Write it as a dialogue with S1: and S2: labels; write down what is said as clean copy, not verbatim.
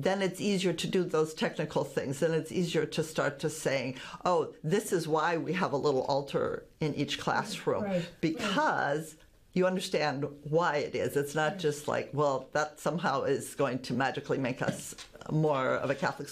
S1: then it's easier to do those technical things. Then it's easier to start to saying, oh, this is why we have a little altar in each classroom, because you understand why it is. It's not just like, well, that somehow is going to magically make us more of a Catholic